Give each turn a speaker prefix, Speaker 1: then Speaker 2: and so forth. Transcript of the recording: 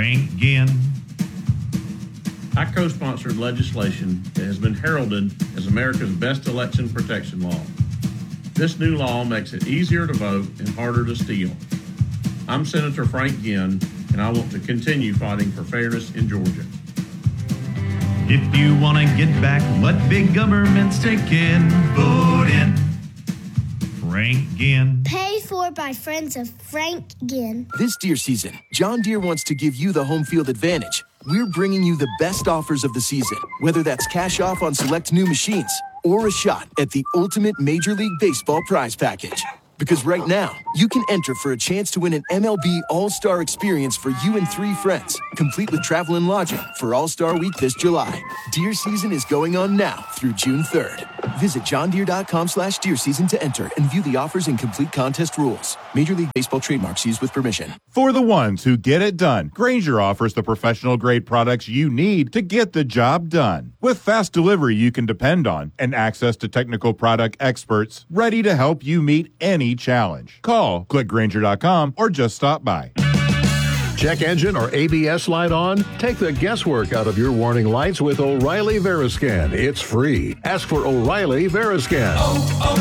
Speaker 1: Frank Ginn.
Speaker 2: I co-sponsored legislation that has been heralded as America's best election protection law. This new law makes it easier to vote and harder to steal. I'm Senator Frank Ginn, and I want to continue fighting for fairness in Georgia.
Speaker 1: If you want to get back what big government's taking, vote in Frank Ginn.
Speaker 3: Paid for by friends of Frank Ginn.
Speaker 4: This deer season, John Deere wants to give you the home field advantage. We're bringing you the best offers of the season, whether that's cash off on select new machines or a shot at the ultimate Major League Baseball prize package. Because right now, you can enter for a chance to win an MLB All-Star experience for you and 3 friends, complete with travel and lodging for All-Star Week this July. Deer season is going on now through June 3rd. Visit johndeere.com/deer season to enter and view the offers and complete contest rules. Major League Baseball trademarks used with permission.
Speaker 5: For the ones who get it done, Grainger offers the professional-grade products you need to get the job done. With fast delivery you can depend on and access to technical product experts ready to help you meet any challenge. Call, click Grainger.com, or just stop by.
Speaker 6: Check engine or ABS light on? Take the guesswork out of your warning lights with O'Reilly Veriscan. It's free. Ask for O'Reilly Veriscan.